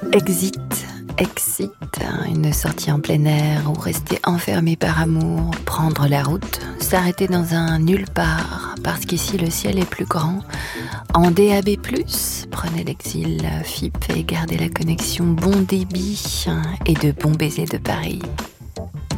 Exit, une sortie en plein air ou rester enfermé par amour, prendre la route, s'arrêter dans un nulle part, parce qu'ici le ciel est plus grand. En DAB+, prenez l'exil, FIP et gardez la connexion bon débit et de bons baisers de Paris.